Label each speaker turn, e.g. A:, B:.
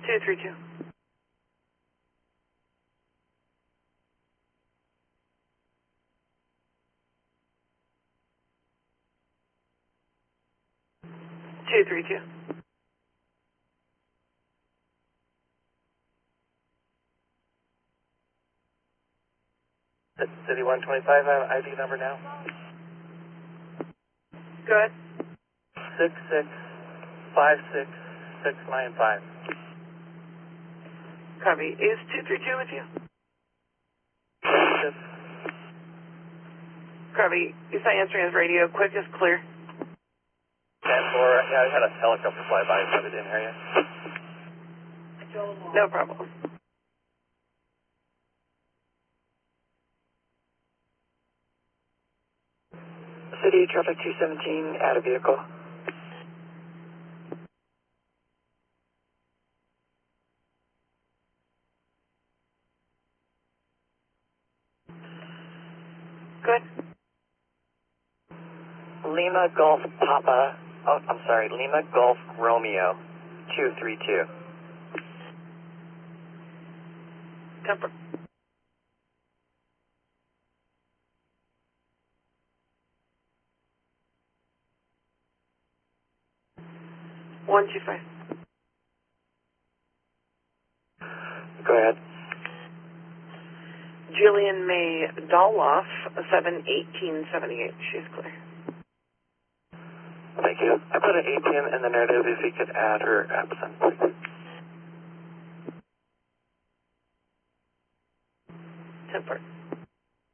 A: 232. Two, 3, 2.
B: City 125, I have ID number now.
A: Go ahead.
B: 6656695.
A: Copy. Is 232 with you?
B: Yes.
A: Copy. He's not answering his radio. Quick is clear.
B: 10-4, yeah, I had a helicopter fly by, so I didn't hear you.
A: No problem.
C: City traffic 217, add a vehicle.
A: Good.
C: Lima Golf Papa, oh, I'm sorry, Lima Golf Romeo 232.
A: Temper. One, 2, 5.
C: Go ahead.
A: Jillian May Doloff, 71878. She's clear.
C: Thank you. I put an ATM in the narrative if you could add her absence.